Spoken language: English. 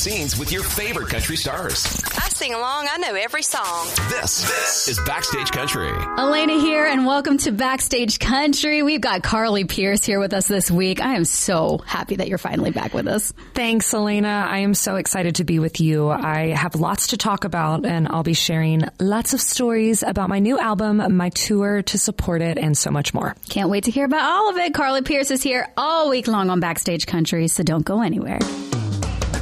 scenes with your favorite country stars. I sing along. I know every song. This is Backstage Country. Elena here, and welcome to Backstage Country. We've got Carly Pearce here with us this week. I am so happy that you're finally back with us. Thanks, Elena. I am so excited to be with you. I have lots to talk about, and I'll be sharing lots of stories about my new album, my tour to support it, and so much more. Can't wait to hear about all of it. Carly Pearce is here all week long on Backstage Country, so don't go anywhere.